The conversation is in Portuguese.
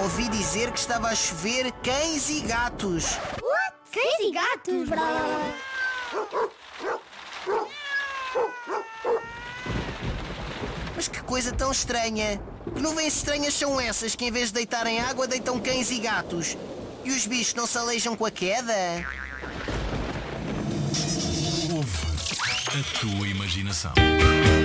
Ouvi dizer que estava a chover cães e gatos. What? Cães e gatos? Mas que coisa tão estranha! Que nuvens estranhas são essas que, em vez de deitarem água, deitam cães e gatos? E os bichos não se aleijam com a queda? Ouve a tua imaginação.